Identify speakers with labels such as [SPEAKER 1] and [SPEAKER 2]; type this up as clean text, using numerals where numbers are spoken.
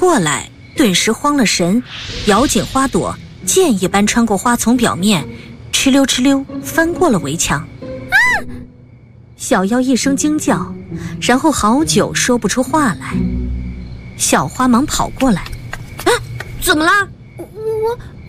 [SPEAKER 1] 过来顿时慌了神，咬紧花朵，箭一般穿过花丛表面，哧溜哧溜翻过了围墙。小妖一声惊叫，然后好久说不出话来。小花忙跑过来，
[SPEAKER 2] 怎么了？